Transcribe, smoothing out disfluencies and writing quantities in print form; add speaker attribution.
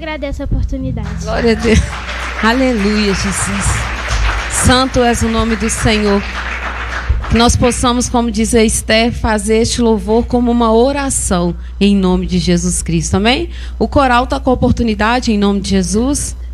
Speaker 1: agradeço a oportunidade.
Speaker 2: Glória a Deus. Aleluia, Jesus. Santo és o nome do Senhor. Que nós possamos, como diz a Esther, fazer este louvor como uma oração em nome de Jesus Cristo, amém? O coral está com a oportunidade em nome de Jesus.